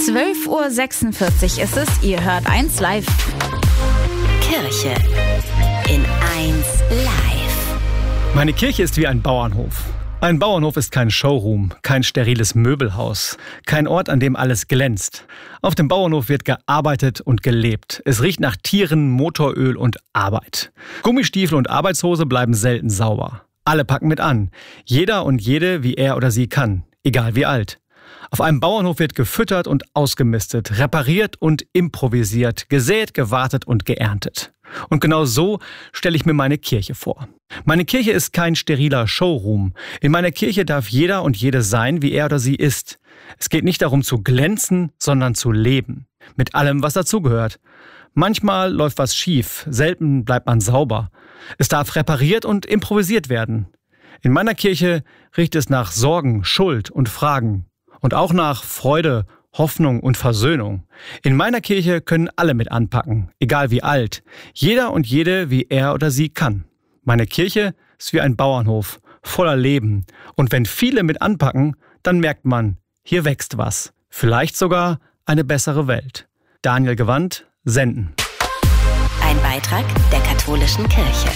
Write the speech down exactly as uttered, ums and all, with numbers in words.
zwölf Uhr sechsundvierzig ist es, ihr hört eins live. Kirche in eins live. Meine Kirche ist wie ein Bauernhof. Ein Bauernhof ist kein Showroom, kein steriles Möbelhaus, kein Ort, an dem alles glänzt. Auf dem Bauernhof wird gearbeitet und gelebt. Es riecht nach Tieren, Motoröl und Arbeit. Gummistiefel und Arbeitshose bleiben selten sauber. Alle packen mit an. Jeder und jede, wie er oder sie kann. Egal wie alt. Auf einem Bauernhof wird gefüttert und ausgemistet, repariert und improvisiert, gesät, gewartet und geerntet. Und genau so stelle ich mir meine Kirche vor. Meine Kirche ist kein steriler Showroom. In meiner Kirche darf jeder und jede sein, wie er oder sie ist. Es geht nicht darum zu glänzen, sondern zu leben. Mit allem, was dazugehört. Manchmal läuft was schief, selten bleibt man sauber. Es darf repariert und improvisiert werden. In meiner Kirche riecht es nach Sorgen, Schuld und Fragen. Und auch nach Freude, Hoffnung und Versöhnung. In meiner Kirche können alle mit anpacken, egal wie alt. Jeder und jede, wie er oder sie kann. Meine Kirche ist wie ein Bauernhof, voller Leben. Und wenn viele mit anpacken, dann merkt man, hier wächst was. Vielleicht sogar eine bessere Welt. Daniel Gewand, Senden. Ein Beitrag der katholischen Kirche.